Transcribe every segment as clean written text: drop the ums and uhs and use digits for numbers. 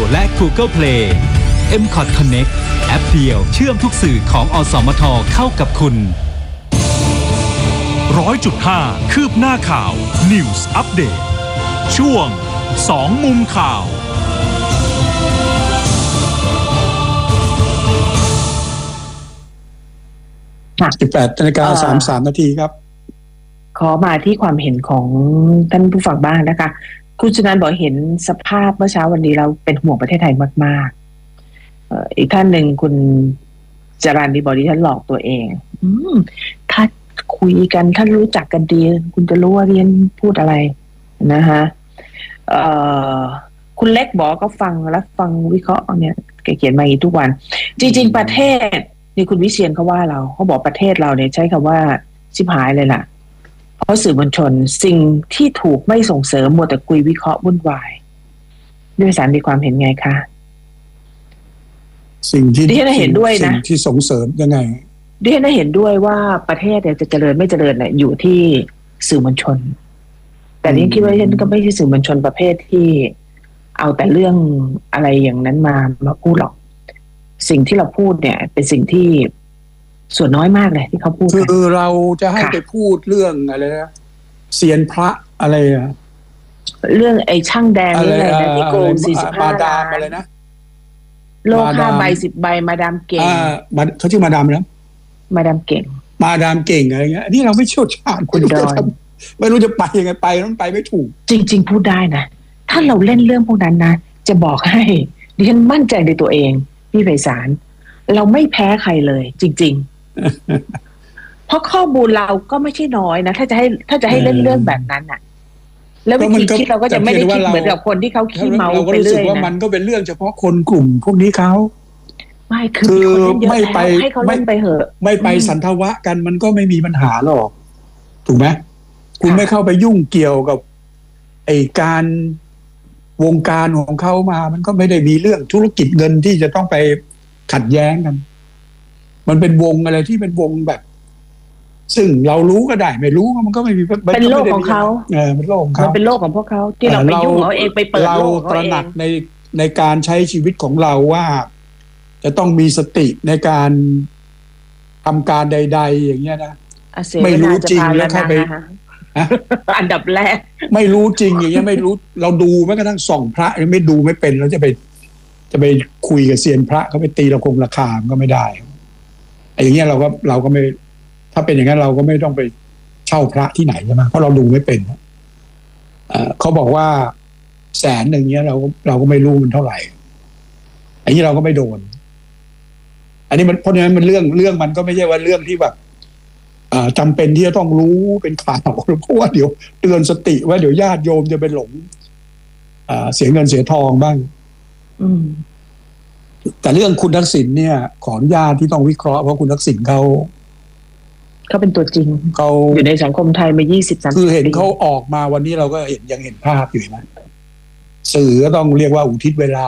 และ Google Play MCOT Connect แอปเดียวเชื่อมทุกสื่อของอสมทเข้ากับคุณ 100.5 คืบหน้าข่าว News Update ช่วง2มุมข่าว 18:33 นาทีครับขอมาที่ความเห็นของท่านผู้ฟังบ้างนะคะคุณชนันบอกเห็นสภาพเมื่อเช้าวันนี้เราเป็นห่วงประเทศไทยมากๆอีกท่านหนึ่งคุณจรัญดีบอกดิฉันหลอกตัวเองถ้าคุยกันถ้ารู้จักกันดีคุณจะรู้ว่าเรียนพูดอะไรนะคะคุณเล็กบอกก็ฟังแล้วฟังวิเคราะห์เนี่ยแกเขียนมาอีกทุกวันจริงๆประเทศนี่คุณวิเชียรเขาว่าเราเขาบอกประเทศเราเนี่ยใช้คำว่าชิบหายเลยล่ะเพราะสื่อมวลชนสิ่งที่ถูกไม่ส่งเสริมมัวแต่คุยวิเคราะห์วุ่นวายด้วยสารมีความเห็นไงคะสิ่งที่ดิฉันเห็นด้วยนะสิ่งที่ส่งเสริมยังไงดิฉันเห็นด้วยว่าประเทศเนี่ยจะเจริญไม่เจริญเนี่ยอยู่ที่สื่อมวลชนแต่ดิฉันคิดว่าดิฉันก็ไม่ใช่สื่อมวลชนประเภทที่เอาแต่เรื่องอะไรอย่างนั้นมาพูดหรอกสิ่งที่เราพูดเนี่ยเป็นสิ่งที่ส่วนน้อยมากเลยที่เขาพูดคือเราจะให้ไปพูดเรื่องอะไรนะเซียนพระอะไรอะเรื่องไอ้ช่างแดงอะไรนะที่โกง45 ล้านล้านอะไรนะโลก5 ใบ 10 ใบมาดามเก่งเขาชื่อมาดามนะมาดามเก่งมาดามเก่งอะไรเงี้ยนี่เราไม่เชี่ยวชาญคุณดอนไม่รู้จะไปยังไงไปนั้นไปไม่ถูกจริงๆพูดได้นะถ้าเราเล่นเรื่องพวกนั้นนะจะบอกให้ดิฉันมั่นใจในตัวเองพี่ไพศาลเราไม่แพ้ใครเลยจริงๆเพราะข้อมูลเราก็ไม่ใช่น้อยนะถ้าจะให้เล่นเรื่องแบบนั้นน่ะแล้ววิธีคิดเราก็จะไม่ได้คิดเหมือนกับคนที่เขาขี้เมาไปเรื่อยนะว่ามันก็เป็นเรื่องเฉพาะคนกลุ่มพวกนี้เขาไม่คือไม่ไปให้เขาเล่นไปเหอะไม่ไปสันทวะกันมันก็ไม่มีปัญหาหรอกถูกไหมคุณไม่เข้าไปยุ่งเกี่ยวกับไอ้การวงการของเขามามันก็ไม่ได้มีเรื่องธุรกิจเงินที่จะต้องไปขัดแย้งกันมันเป็นวงอะไรที่เป็นวงแบบซึ่งเรารู้ก็ได้ไม่รู้มันก็ไม่มีเป็นโลกของเขาเป็นโลกของเขาเป็นโลกของพวกเขาที่เราไปยุ่งเอาเองไปเปิดโลกเราตระหนักในการใช้ชีวิตของเราว่าจะต้องมีสติในการทำการใดๆอย่างเงี้ยนะไม่รู้จริงแล้วเข้าไปอันดับแรกไม่รู้จริงอย่างเงี้ยไม่รู้เราดูแม้กระทั่งส่องพระไม่ดูไม่เป็นเราจะไปคุยกับเซียนพระเขาไปตีราคาก็ไม่ได้ไอ้อย่างเงี้ยเราก็ไม่ถ้าเป็นอย่างนั้นเราก็ไม่ต้องไปเช่าพระที่ไหนใช่ไหมเพราะเราดูไม่เป็นเขาบอกว่า100,000เงี้ยเราก็ไม่รู้มันเท่าไหร่ไอ้นี้เราก็ไม่โดนอันนี้มันเพราะฉะนั้นมันเรื่องมันก็ไม่ใช่ว่าเรื่องที่แบบจำเป็นที่จะต้องรู้เป็นข่าวเพราะว่าเดี๋ยวเตือนสติว่าเดี๋ยวญาติโยมจะไปหลงเสียเงินเสียทองบ้างแต่เรื่องคุณทักษิณเนี่ยขออนุญาตที่ต้องวิเคราะห์เพราะคุณทักษิณเขาเป็นตัวจริงเขาอยู่ในสังคมไทยมา20-30 ปีคือเห็นเขาออกมาวันนี้เราก็ยังเห็นภาพอยู่นะสื่อก็ต้องเรียกว่าอุทิศเวลา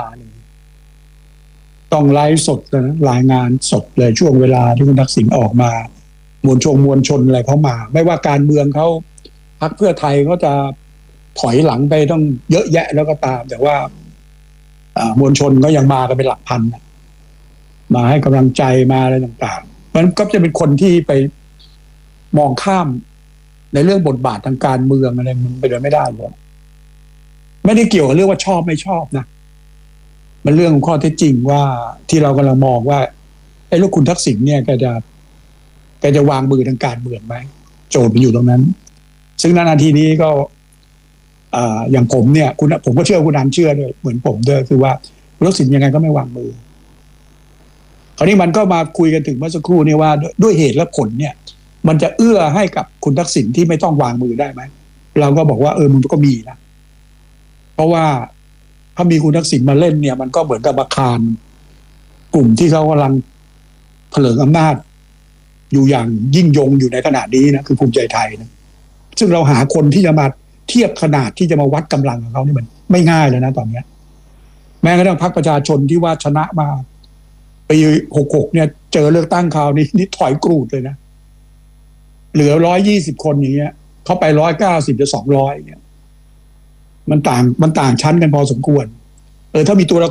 ต้องไลฟ์สดนะรายงานสดเลยช่วงเวลาที่คุณทักษิณออกมามวลชนอะไรเขามาไม่ว่าการเมืองเขาพรรคเพื่อไทยเขาจะถอยหลังไปต้องเยอะแยะแล้วก็ตามแต่ว่ามวลชนก็ยังมากันเป็นหลักพันมาให้กำลังใจมาอะไรต่างๆมันก็จะเป็นคนที่ไปมองข้ามในเรื่องบทบาททางการเมืองอะไรมันไปโดยไม่ได้เลยไม่ได้เกี่ยวกับเรื่องว่าชอบไม่ชอบนะมันเรื่องของข้อเท็จจริงว่าที่เรากำลังมองว่าไอ้ลูกคุณทักษิณเนี่ยแกจะวางมือทางการเมืองไหมโจทย์มันอยู่ตรงนั้น ซึ่งนาทีนี้ก็อย่างผมเนี่ยผมก็เชื่อคุณอันเชื่อด้วยเหมือนผมด้วยคือว่าคุณทักษิณยังไงก็ไม่วางมือคราวนี้มันก็มาคุยกันถึงเมื่อสักครู่นี้ว่าด้วยเหตุและผลเนี่ยมันจะเอื้อให้กับคุณทักษิณที่ไม่ต้องวางมือได้ไหมเราก็บอกว่ามันก็มีนะเพราะว่าถ้ามีคุณทักษิณมาเล่นเนี่ยมันก็เหมือนกับอาคารกลุ่มที่เขากำลังเผลิงอำนาจอยู่อย่างยิ่งยงอยู่ในขณะนี้นะคือภูมิใจไทยนะซึ่งเราหาคนที่จะมาเทียบขนาดที่จะมาวัดกำลังของเขานี่มันไม่ง่ายเลยนะตอนนี้แม้กระทั่งพรรคประชาชนที่ว่าชนะมาปี66เนี่ยเจอเลือกตั้งคราวนี้นี่ถอยกรูดเลยนะเหลือ120 คนอย่างเงี้ยเขาไป190จะ200เนี่ยมันต่างชั้นกันพอสมควรถ้ามีตัว